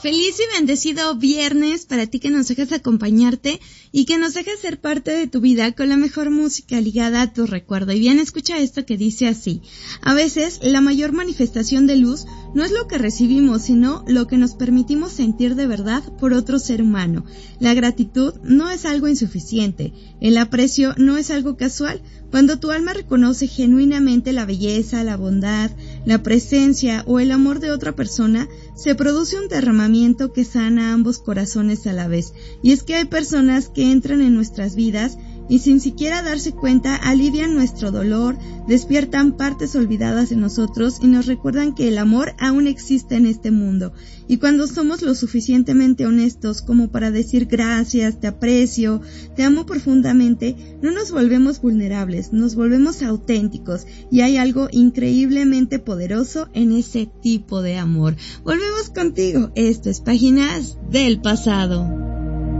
Feliz y bendecido viernes para ti que nos dejas acompañarte y que nos dejas ser parte de tu vida con la mejor música ligada a tu recuerdo. Y bien, escucha esto que dice así: a veces la mayor manifestación de luz no es lo que recibimos, sino lo que nos permitimos sentir de verdad por otro ser humano. La gratitud no es algo insuficiente, el aprecio no es algo casual. Cuando tu alma reconoce genuinamente la belleza, la bondad, la presencia o el amor de otra persona, se produce un derramamiento que sana ambos corazones a la vez. Y es que hay personas que entran en nuestras vidas y sin siquiera darse cuenta alivian nuestro dolor, despiertan partes olvidadas de nosotros y nos recuerdan que el amor aún existe en este mundo. Y cuando somos lo suficientemente honestos como para decir gracias, te aprecio, te amo profundamente, no nos volvemos vulnerables, nos volvemos auténticos y hay algo increíblemente poderoso en ese tipo de amor. Volvemos contigo, esto es Páginas del Pasado.